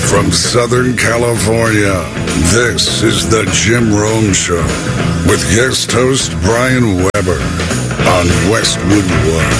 From Southern California, this is the Jim Rome Show with guest host Brian Weber on Westwood One.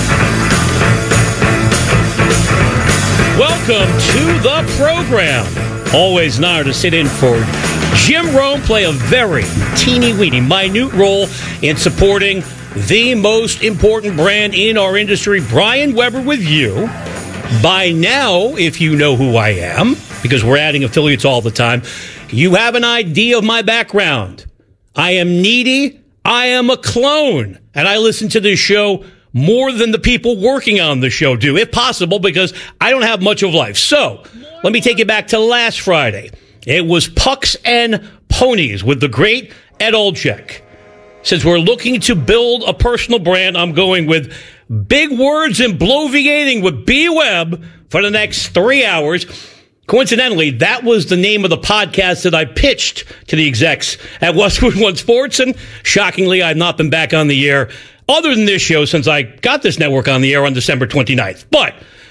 Welcome to the program. Always an honor to sit in for Jim Rome, play a very teeny-weeny, minute role in supporting the most important brand in our industry. Brian Weber with you. By now, if you know who I am, because we're adding affiliates all the time, you have an idea of my background. I am needy. I am a clone. And I listen to this show more than the people working on the show do, if possible, because I don't have much of life. So, let me take you back to last Friday. It was Pucks and Ponies with the great Ed Olczyk. Since we're looking to build a personal brand, I'm going with big words and bloviating with B. Webb for the next 3 hours. Coincidentally, that was the name of the podcast that I pitched to the execs at Westwood One Sports, and shockingly, I've not been back on the air other than this show since I got this network on the air on December 29th. But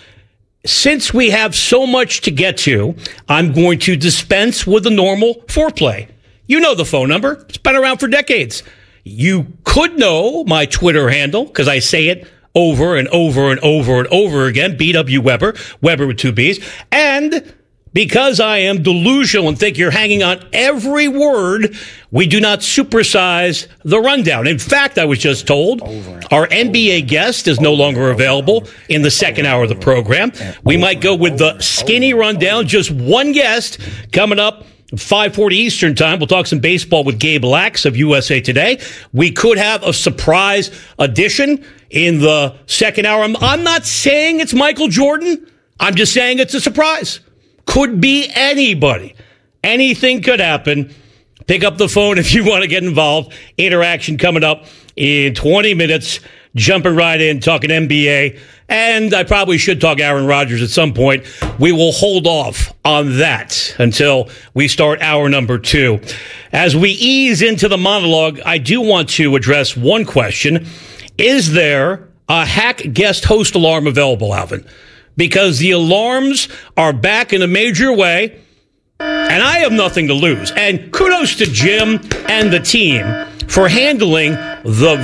since we have so much to get to, I'm going to dispense with the normal foreplay. You know the phone number. It's been around for decades. You could know my Twitter handle because I say it over and over and over and over again. BW Weber, Weber with two B's. And because I am delusional and think you're hanging on every word, we do not supersize the rundown. In fact, I was just told our NBA guest is no longer available in the second hour of the program. We might go with the skinny rundown, just one guest coming up. 5:40 Eastern time. We'll talk some baseball with Gabe Lax of USA Today. We could have a surprise addition in the second hour. I'm not saying it's Michael Jordan. I'm just saying it's a surprise. Could be anybody. Anything could happen. Pick up the phone if you want to get involved. Interaction coming up in 20 minutes. Jumping right in, talking NBA. And I probably should talk Aaron Rodgers at some point. We will hold off on that until we start hour number 2. As we ease into the monologue, I do want to address one question. Is there a hack guest host alarm available, Alvin? Because the alarms are back in a major way, and I have nothing to lose. And kudos to Jim and the team for handling the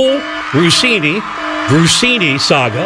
Vrabel-Russini saga,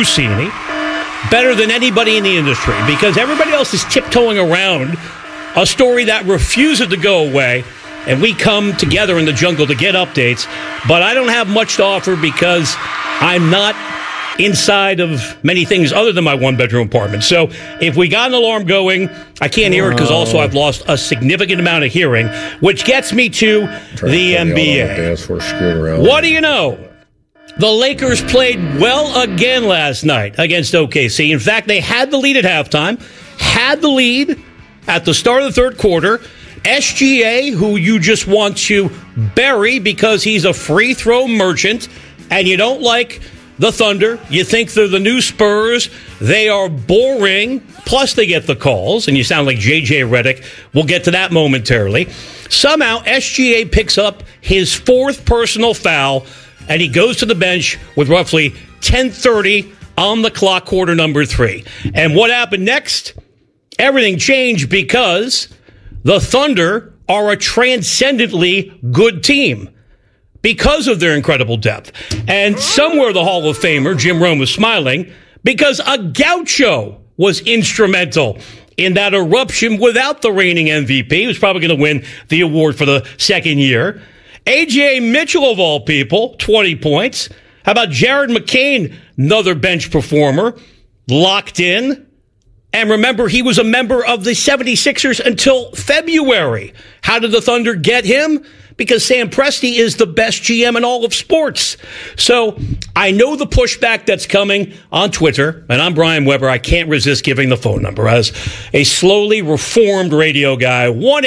better than anybody in the industry, because everybody else is tiptoeing around a story that refuses to go away, and we come together in the jungle to get updates. But I don't have much to offer because I'm not inside of many things other than my one-bedroom apartment. So if we got an alarm going, I can't hear it because also I've lost a significant amount of hearing, which gets me to the NBA. What do you know? The Lakers played well again last night against OKC. In fact, they had the lead at halftime, had the lead at the start of the third quarter. SGA, who you just want to bury because he's a free throw merchant, and you don't like the Thunder. You think they're the new Spurs. They are boring. Plus, they get the calls, and you sound like J.J. Redick. We'll get to that momentarily. Somehow, SGA picks up his fourth personal foul, and he goes to the bench with roughly 10:30 on the clock, quarter number 3. And what happened next? Everything changed because the Thunder are a transcendently good team because of their incredible depth. And somewhere the Hall of Famer, Jim Rome, was smiling because a gaucho was instrumental in that eruption without the reigning MVP. He was probably going to win the award for the second year. A.J. Mitchell, of all people, 20 points. How about Jared McCain, another bench performer, locked in? And remember, he was a member of the 76ers until February. How did the Thunder get him? Because Sam Presti is the best GM in all of sports. So I know the pushback that's coming on Twitter, and I'm Brian Weber. I can't resist giving the phone number as a slowly reformed radio guy.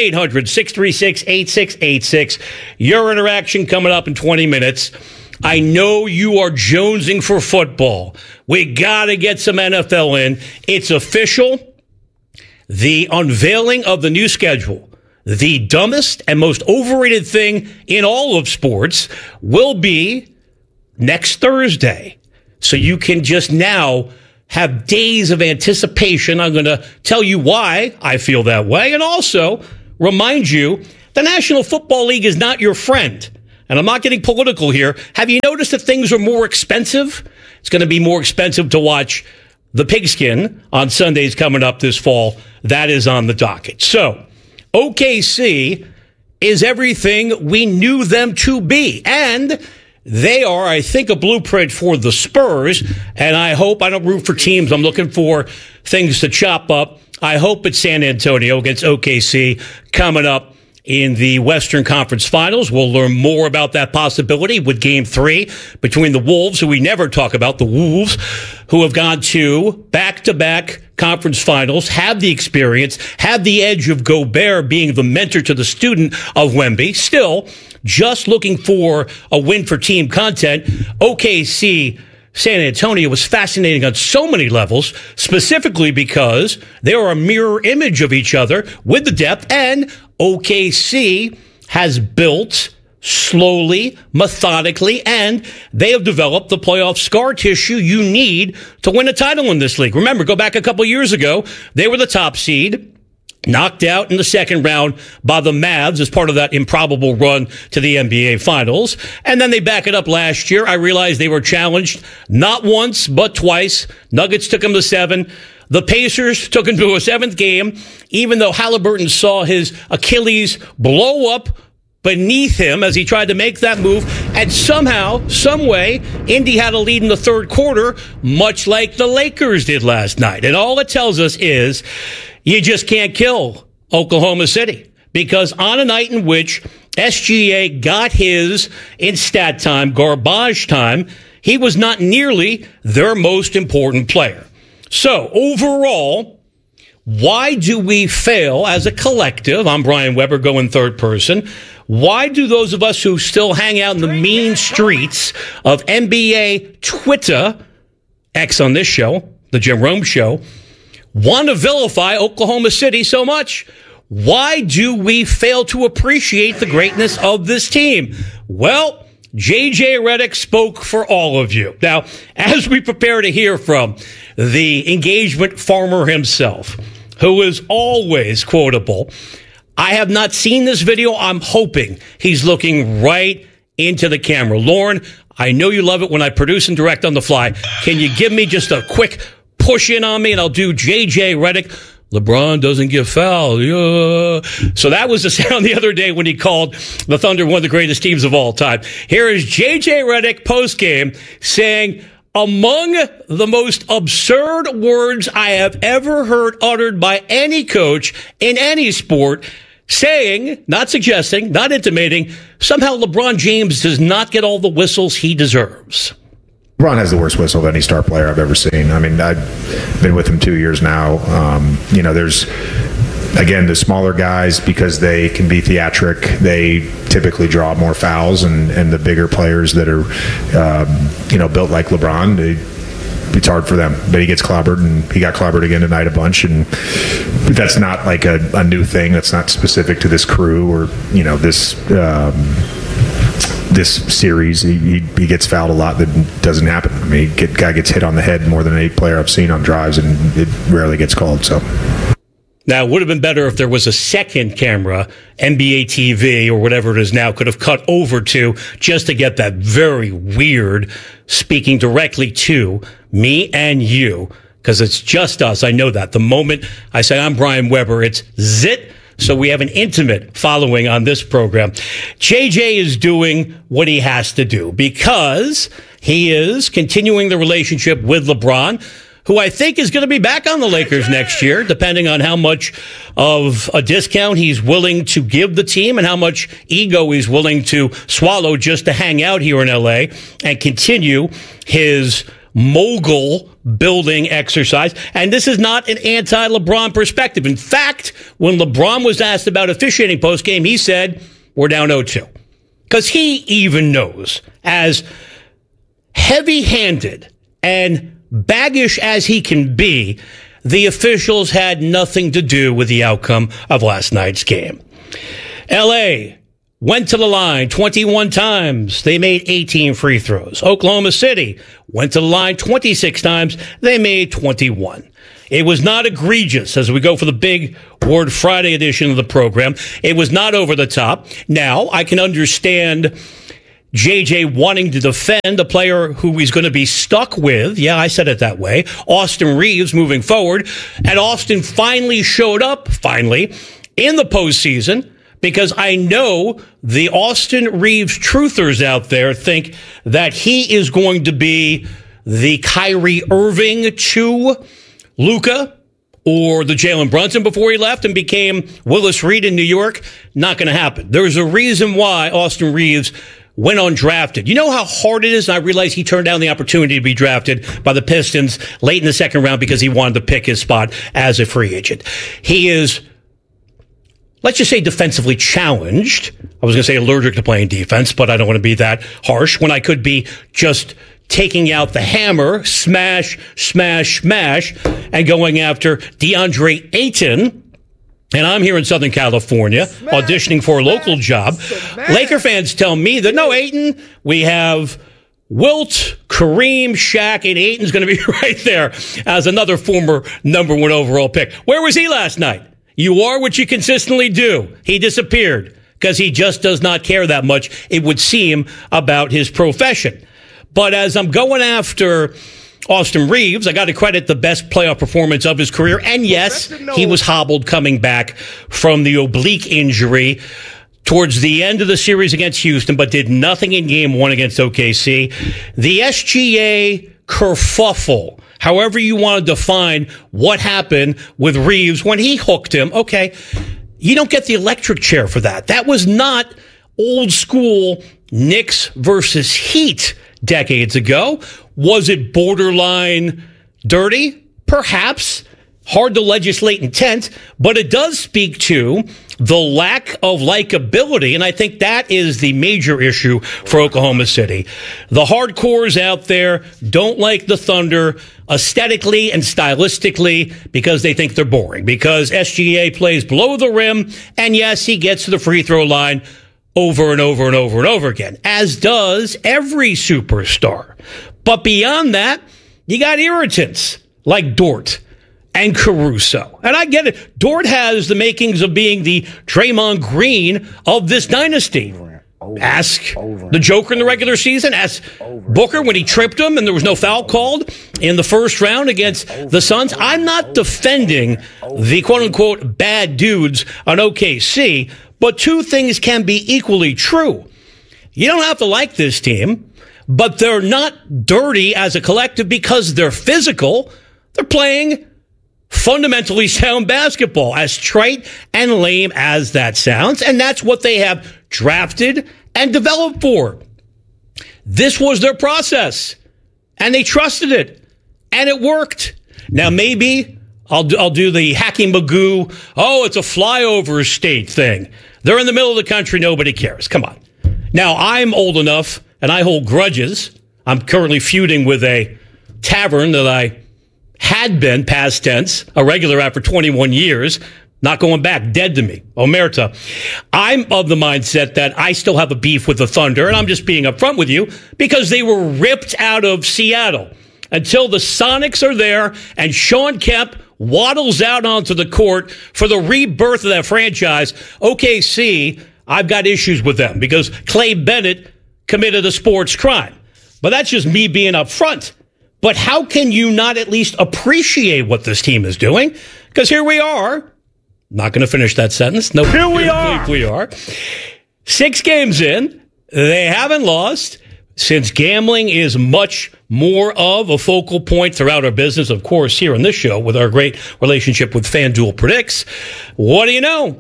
1-800-636-8686. Your interaction coming up in 20 minutes. I know you are jonesing for football. We got to get some NFL in. It's official. The unveiling of the new schedule, the dumbest and most overrated thing in all of sports, will be next Thursday. So you can just now have days of anticipation. I'm going to tell you why I feel that way, and also remind you the National Football League is not your friend. And I'm not getting political here. Have you noticed that things are more expensive? It's going to be more expensive to watch the Pigskin on Sundays coming up this fall. That is on the docket. So, OKC is everything we knew them to be. And they are, I think, a blueprint for the Spurs. And I hope, I don't root for teams. I'm looking for things to chop up. I hope it's San Antonio against OKC coming up in the Western Conference Finals. We'll learn more about that possibility with Game 3 between the Wolves, who we never talk about, the Wolves, who have gone to back-to-back conference finals, have the experience, have the edge of Gobert being the mentor to the student of Wemby. Still, just looking for a win for team content. OKC San Antonio was fascinating on so many levels, specifically because they are a mirror image of each other with the depth, and OKC has built slowly, methodically, and they have developed the playoff scar tissue you need to win a title in this league. Remember, go back a couple years ago, they were the top seed, knocked out in the second round by the Mavs as part of that improbable run to the NBA Finals. And then they back it up last year. I realized they were challenged not once, but twice. Nuggets took them to 7. The Pacers took him to a 7th game, even though Halliburton saw his Achilles blow up beneath him as he tried to make that move. And somehow, some way, Indy had a lead in the third quarter, much like the Lakers did last night. And all it tells us is you just can't kill Oklahoma City, because on a night in which SGA got his, in stat time, garbage time, he was not nearly their most important player. So, overall, why do we fail as a collective? I'm Brian Weber, going third person. Why do those of us who still hang out in the mean streets of NBA Twitter, X on this show, the Jim Rome Show, want to vilify Oklahoma City so much? Why do we fail to appreciate the greatness of this team? Well, J.J. Redick spoke for all of you. Now, as we prepare to hear from the engagement farmer himself, who is always quotable, I have not seen this video. I'm hoping he's looking right into the camera. Lauren, I know you love it when I produce and direct on the fly. Can you give me just a quick push in on me, and I'll do J.J. Redick? LeBron doesn't get fouled. Yeah. So that was the sound the other day when he called the Thunder one of the greatest teams of all time. Here is J.J. Redick postgame saying, among the most absurd words I have ever heard uttered by any coach in any sport, saying, not suggesting, not intimating, somehow LeBron James does not get all the whistles he deserves. LeBron has the worst whistle of any star player I've ever seen. I mean, I've been with him 2 years now. There's, again, the smaller guys, because they can be theatric, they typically draw more fouls, and the bigger players that are, built like LeBron, it's hard for them. But he gets clobbered, and he got clobbered again tonight a bunch, and that's not like a new thing. That's not specific to this crew or, this series. He gets fouled a lot. That doesn't happen. I mean, guy gets hit on the head more than any player I've seen on drives, and it rarely gets called. So now, it would have been better if there was a second camera, NBA TV or whatever it is now, could have cut over to, just to get that very weird speaking directly to me and you, because it's just us. I know that. The moment I say I'm Brian Weber, it's zit. So we have an intimate following on this program. JJ is doing what he has to do because he is continuing the relationship with LeBron, who I think is going to be back on the Lakers next year, depending on how much of a discount he's willing to give the team and how much ego he's willing to swallow just to hang out here in LA and continue his mogul building exercise. And this is not an anti-LeBron perspective. In fact, when LeBron was asked about officiating postgame, he said, we're down 0-2. Because he even knows, as heavy-handed and baggish as he can be, the officials had nothing to do with the outcome of last night's game. LA went to the line 21 times. They made 18 free throws. Oklahoma City went to the line 26 times. They made 21. It was not egregious as we go for the big Word Friday edition of the program. It was not over the top. Now, I can understand JJ wanting to defend a player who he's going to be stuck with. Yeah, I said it that way. Austin Reaves moving forward. And Austin finally showed up, in the postseason, because I know the Austin Reaves truthers out there think that he is going to be the Kyrie Irving to Luka or the Jalen Brunson before he left and became Willis Reed in New York. Not going to happen. There's a reason why Austin Reaves went undrafted. You know how hard it is? And I realize he turned down the opportunity to be drafted by the Pistons late in the second round because he wanted to pick his spot as a free agent. He is, let's just say, defensively challenged. I was going to say allergic to playing defense, but I don't want to be that harsh when I could be just taking out the hammer, smash, smash, smash, and going after DeAndre Ayton. And I'm here in Southern California auditioning for a local job. Laker fans tell me that, no, Ayton, we have Wilt, Kareem, Shaq, and Ayton's going to be right there as another former number 1 overall pick. Where was he last night? You are what you consistently do. He disappeared because he just does not care that much, it would seem, about his profession. But as I'm going after Austin Reaves, I got to credit the best playoff performance of his career. And yes, he was hobbled coming back from the oblique injury towards the end of the series against Houston, but did nothing in game 1 against OKC. The SGA kerfuffle, however you want to define what happened with Reaves when he hooked him, okay, you don't get the electric chair for that. That was not old school Knicks versus Heat decades ago. Was it borderline dirty? Perhaps. Hard to legislate intent, but it does speak to the lack of likability, and I think that is the major issue for Oklahoma City. The hardcores out there don't like the Thunder aesthetically and stylistically because they think they're boring, because SGA plays below the rim, and yes, he gets to the free throw line over and over and over and over again, as does every superstar. But beyond that, you got irritants like Dort and Caruso. And I get it. Dort has the makings of being the Draymond Green of this dynasty. Ask the Joker in the regular season. Ask Booker when he tripped him and there was no foul called in the first round against the Suns. I'm not defending the quote-unquote bad dudes on OKC, but two things can be equally true. You don't have to like this team, but they're not dirty as a collective because they're physical. They're playing fundamentally sound basketball, as trite and lame as that sounds, and that's what they have drafted and developed for. This was their process, and they trusted it, and it worked. Now, maybe I'll do the Hacky Magoo, it's a flyover state thing. They're in the middle of the country, nobody cares. Come on. Now, I'm old enough, and I hold grudges. I'm currently feuding with a tavern that I had been, past tense, a regular at for 21 years, not going back, dead to me, Omerta. I'm of the mindset that I still have a beef with the Thunder, and I'm just being upfront with you, because they were ripped out of Seattle. Until the Sonics are there, and Sean Kemp waddles out onto the court for the rebirth of that franchise, OKC, I've got issues with them, because Clay Bennett committed a sports crime. But that's just me being upfront. But how can you not at least appreciate what this team is doing? Because here we are. Not going to finish that sentence. No, here we are. We are 6 games in. They haven't lost. Since gambling is much more of a focal point throughout our business, of course, here on this show with our great relationship with FanDuel Predicts, what do you know?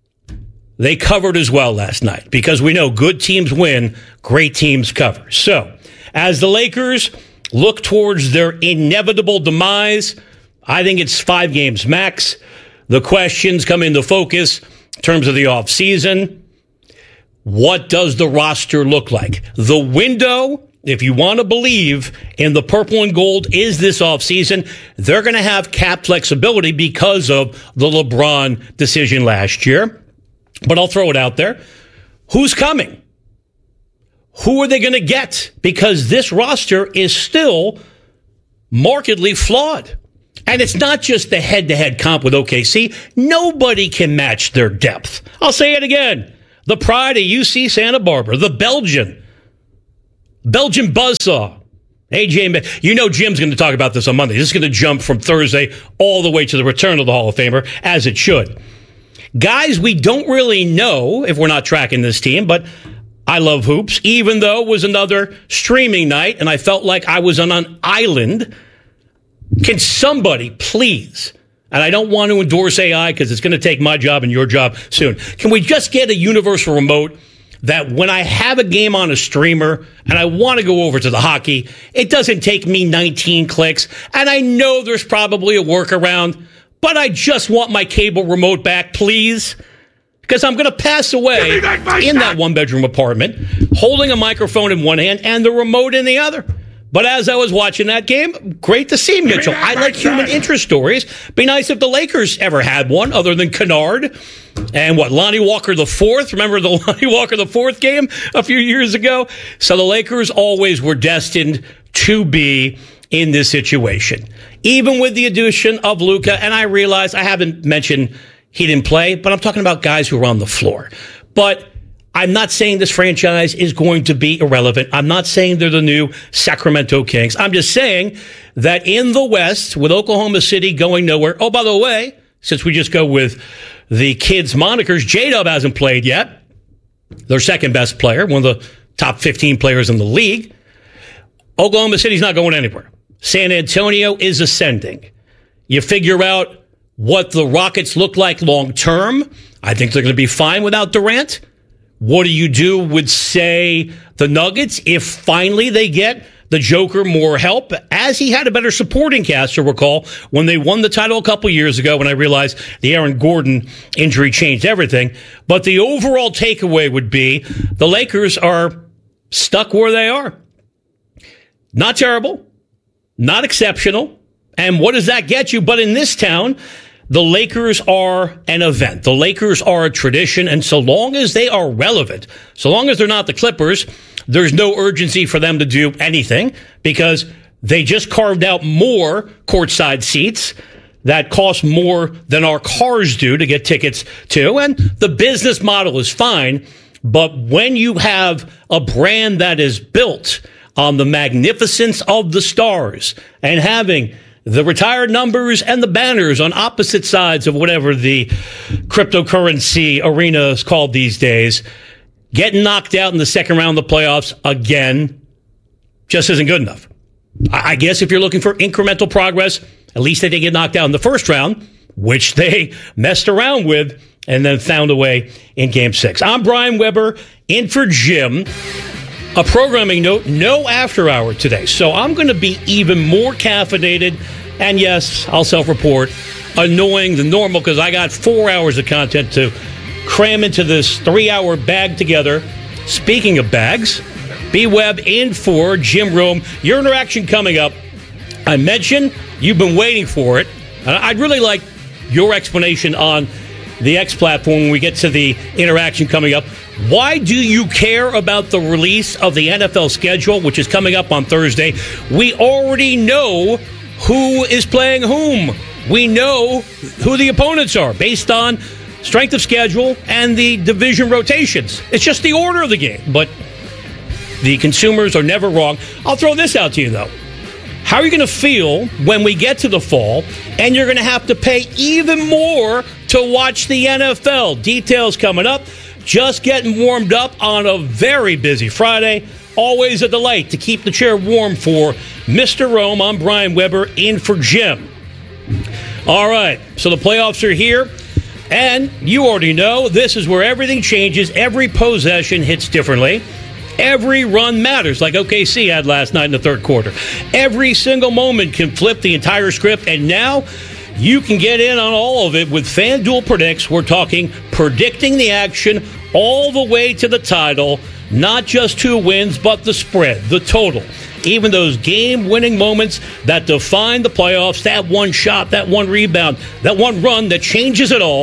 They covered as well last night, because we know good teams win, great teams cover. So, as the Lakers look towards their inevitable demise, I think it's 5 games max. The questions come into focus in terms of the offseason. What does the roster look like? The window, if you want to believe in the purple and gold, is this offseason. They're going to have cap flexibility because of the LeBron decision last year. But I'll throw it out there. Who's coming? Who are they going to get? Because this roster is still markedly flawed. And it's not just the head-to-head comp with OKC. Nobody can match their depth. I'll say it again. The pride of UC Santa Barbara, the Belgian buzzsaw. AJ, you know Jim's going to talk about this on Monday. This is going to jump from Thursday all the way to the return of the Hall of Famer, as it should. Guys we don't really know if we're not tracking this team, but I love hoops, even though it was another streaming night and I felt like I was on an island. Can somebody please, and I don't want to endorse AI because it's going to take my job and your job soon, can we just get a universal remote that when I have a game on a streamer and I want to go over to the hockey, it doesn't take me 19 clicks, and I know there's probably a workaround, but I just want my cable remote back, please. Because I'm going to pass away in that one-bedroom apartment, holding a microphone in one hand and the remote in the other. But as I was watching that game, great to see Mitchell. I like human interest stories. Be nice if the Lakers ever had one, other than Kennard and Lonnie Walker the Fourth. Remember the Lonnie Walker the Fourth game a few years ago? So the Lakers always were destined to be in this situation. Even with the addition of Luka, and I realize I haven't mentioned he didn't play, but I'm talking about guys who are on the floor. But I'm not saying this franchise is going to be irrelevant. I'm not saying they're the new Sacramento Kings. I'm just saying that in the West, with Oklahoma City going nowhere. Oh, by the way, since we just go with the kids' monikers, J-Dub hasn't played yet. Their second best player, one of the top 15 players in the league. Oklahoma City's not going anywhere. San Antonio is ascending. You figure out what the Rockets look like long term. I think they're going to be fine without Durant. What do you do with, say, the Nuggets if finally they get the Joker more help? As he had a better supporting cast, you'll recall, when they won the title a couple years ago, when I realized the Aaron Gordon injury changed everything. But the overall takeaway would be the Lakers are stuck where they are. Not terrible, not exceptional. And what does that get you? But in this town, the Lakers are an event. The Lakers are a tradition. And so long as they are relevant, so long as they're not the Clippers, there's no urgency for them to do anything because they just carved out more courtside seats that cost more than our cars do to get tickets to. And the business model is fine. But when you have a brand that is built on the magnificence of the stars and having the retired numbers and the banners on opposite sides of whatever the cryptocurrency arena is called these days, getting knocked out in the second round of the playoffs again just isn't good enough. I guess if you're looking for incremental progress, at least they didn't get knocked out in the first round, which they messed around with and then found a way in Game 6. I'm Brian Weber, in for Jim. A programming note, no after hour today. So I'm going to be even more caffeinated. And yes, I'll self-report, annoying than normal because I got 4 hours of content to cram into this 3-hour bag together. Speaking of bags, B-Web in for Jim Rome. Your interaction coming up. I mentioned you've been waiting for it. I'd really like your explanation on the X platform when we get to the interaction coming up. Why do you care about the release of the NFL schedule, which is coming up on Thursday? We already know who is playing whom. We know who the opponents are based on strength of schedule and the division rotations. It's just the order of the game. But the consumers are never wrong. I'll throw this out to you, though. How are you going to feel when we get to the fall and you're going to have to pay even more to watch the NFL? Details coming up. Just getting warmed up on a very busy Friday. Always a delight to keep the chair warm for Mr. Rome. I'm Brian Weber, in for Jim. All right, so the playoffs are here. And you already know this is where everything changes. Every possession hits differently. Every run matters, like OKC had last night in the third quarter. Every single moment can flip the entire script, and now you can get in on all of it with FanDuel Predicts. We're talking predicting the action all the way to the title, not just who wins, but the spread, the total. Even those game-winning moments that define the playoffs, that one shot, that one rebound, that one run that changes it all.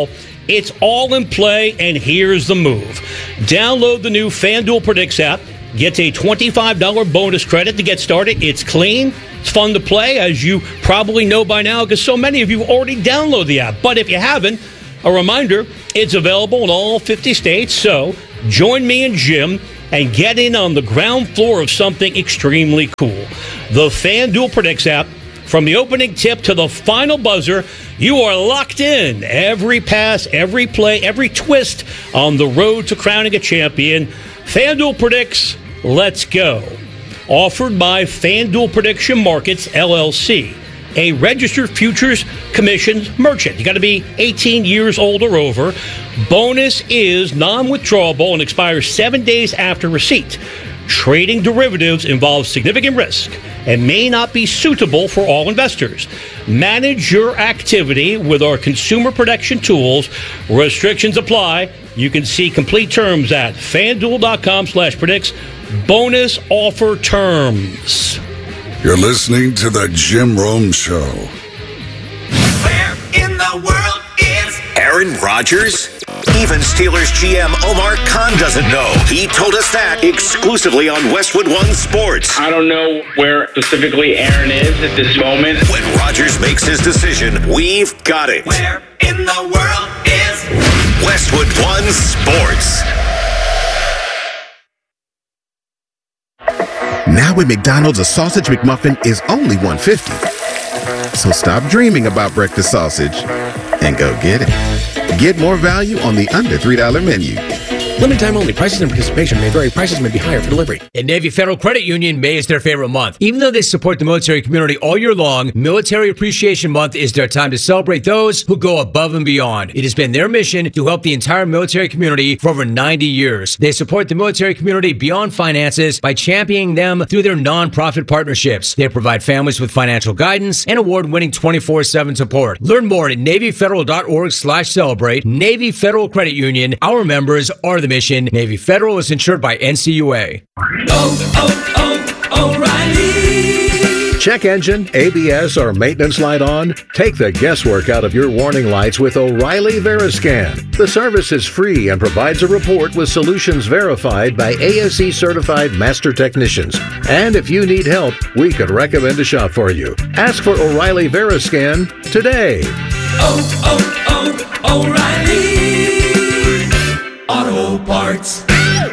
It's all in play, and here's the move. Download the new FanDuel Predicts app. Get a $25 bonus credit to get started. It's clean. It's fun to play, as you probably know by now, because so many of you already download the app. But if you haven't, a reminder, it's available in all 50 states. So join me and Jim and get in on the ground floor of something extremely cool. The FanDuel Predicts app. From the opening tip to the final buzzer, you are locked in. Every pass, every play, every twist on the road to crowning a champion. FanDuel Predicts, let's go. Offered by FanDuel Prediction Markets, LLC, a registered futures commission merchant. You got to be 18 years old or over. Bonus is non-withdrawable and expires 7 days after receipt. Trading derivatives involves significant risk and may not be suitable for all investors. Manage your activity with our consumer protection tools. Restrictions apply. You can see complete terms at FanDuel.com/predicts. Bonus offer terms. You're listening to The Jim Rome Show. Where in the world is Aaron Rodgers? Even Steelers GM Omar Khan doesn't know. He told us that exclusively on Westwood One Sports. I don't know where specifically Aaron is at this moment. When Rodgers makes his decision, we've got it. Where in the world is Westwood One Sports? Now at McDonald's, a sausage McMuffin is only $1.50. So stop dreaming about breakfast sausage and go get it. Get more value on the under $3 menu. Limited time only. Prices and participation may vary. Prices may be higher for delivery. At Navy Federal Credit Union, May is their favorite month. Even though they support the military community all year long, Military Appreciation Month is their time to celebrate those who go above and beyond. It has been their mission to help the entire military community for over 90 years. They support the military community beyond finances by championing them through their nonprofit partnerships. They provide families with financial guidance and award-winning 24/7 support. Learn more at NavyFederal.org/celebrate. Navy Federal Credit Union. Our members are the mission. Navy Federal is insured by NCUA. O'Reilly. Check engine, ABS, or maintenance light on? Take the guesswork out of your warning lights with O'Reilly Veriscan. The service is free and provides a report with solutions verified by ASE certified master technicians. And if you need help, we could recommend a shop for you. Ask for O'Reilly Veriscan today. O'Reilly Auto Parts.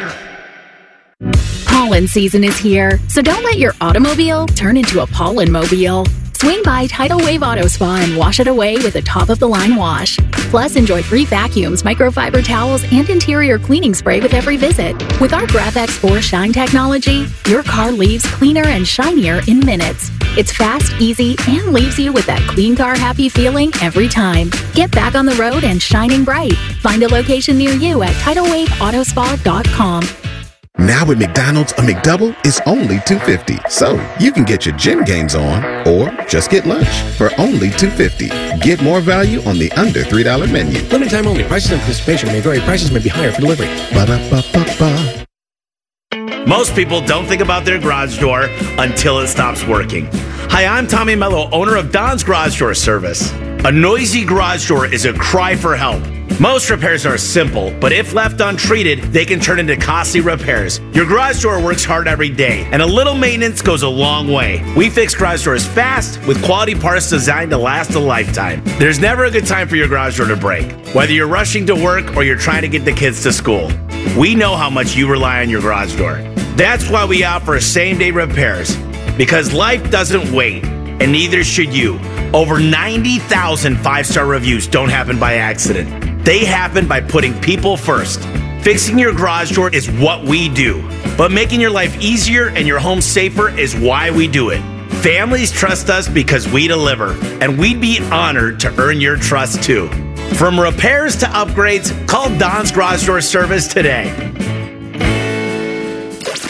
Pollen season is here, so don't let your automobile turn into a pollen-mobile. Swing by Tidal Wave Auto Spa and wash it away with a top-of-the-line wash. Plus, enjoy free vacuums, microfiber towels, and interior cleaning spray with every visit. With our GraphX4 Shine technology, your car leaves cleaner and shinier in minutes. It's fast, easy, and leaves you with that clean car happy feeling every time. Get back on the road and shining bright. Find a location near you at TidalWaveAutospa.com. Now at McDonald's, a McDouble is only $2.50. So you can get your gym gains on or just get lunch for only $2.50. Get more value on the under $3 menu. Limited time only. Prices and participation may vary. Prices may be higher for delivery. Ba-da-ba-ba-ba. Most people don't think about their garage door until it stops working. Hi, I'm Tommy Mello, owner of Don's Garage Door Service. A noisy garage door is a cry for help. Most repairs are simple, but if left untreated, they can turn into costly repairs. Your garage door works hard every day, and a little maintenance goes a long way. We fix garage doors fast with quality parts designed to last a lifetime. There's never a good time for your garage door to break, whether you're rushing to work or you're trying to get the kids to school. We know how much you rely on your garage door. That's why we offer same-day repairs, because life doesn't wait, and neither should you. Over 90,000 five-star reviews don't happen by accident. They happen by putting people first. Fixing your garage door is what we do, but making your life easier and your home safer is why we do it. Families trust us because we deliver, and we'd be honored to earn your trust too. From repairs to upgrades, call Don's Garage Door Service today.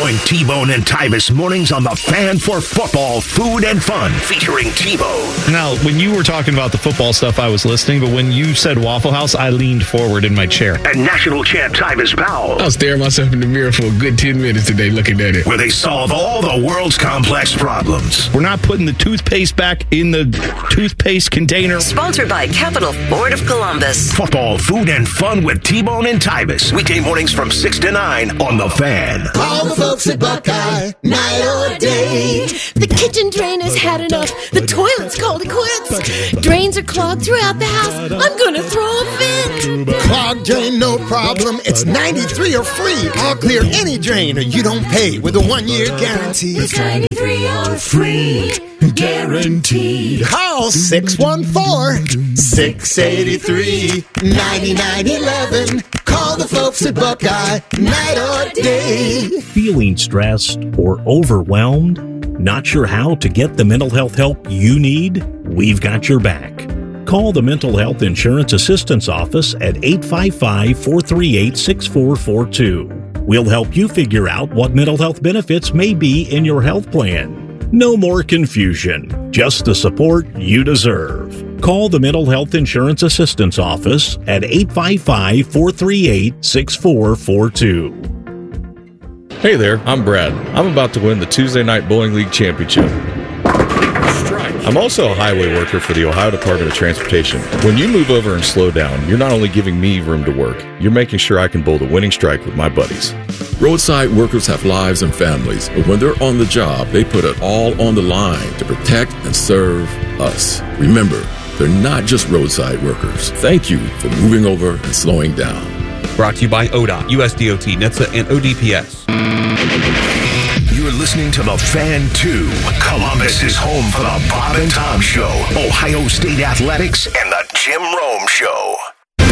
Join T-Bone and Tyvis mornings on The Fan for football, food, and fun, featuring T-Bone. Now, when you were talking about the football stuff, I was listening, but when you said Waffle House, I leaned forward in my chair. And national champ Tyvis Powell. I was staring myself in the mirror for a good 10 minutes today looking at it. Where they solve all the world's complex problems. We're not putting the toothpaste back in the toothpaste container. Sponsored by Capital Ford of Columbus. Football, food, and fun with T-Bone and Tyvis. Weekday mornings from 6 to 9 on The Fan. Call the folks at Buckeye, night or day. The kitchen drain has had enough. The toilet's called it quits. Drains are clogged throughout the house. I'm gonna throw a fit. Clogged drain, no problem. It's 93 or free. I'll clear any drain or you don't pay with a 1-year guarantee. It's 93 or free. Guaranteed. Call 614-683-9911. Call the folks at Buckeye, night or day. Feeling stressed or overwhelmed? Not sure how to get the mental health help you need? We've got your back. Call the Mental Health Insurance Assistance Office at 855-438-6442. We'll help you figure out what mental health benefits may be in your health plan. No more confusion, just the support you deserve. Call the Mental Health Insurance Assistance Office at 855-438-6442. Hey there, I'm Brad. I'm about to win the Tuesday Night Bowling League Championship. I'm also a highway worker for the Ohio Department of Transportation. When you move over and slow down, you're not only giving me room to work, you're making sure I can bowl the winning strike with my buddies. Roadside workers have lives and families, but when they're on the job, they put it all on the line to protect and serve us. Remember, they're not just roadside workers. Thank you for moving over and slowing down. Brought to you by ODOT, USDOT, NHTSA, and ODPS. You're listening to The Fan 2. Columbus is home for the Bob and Tom Show, Ohio State Athletics, and the Jim Rome Show.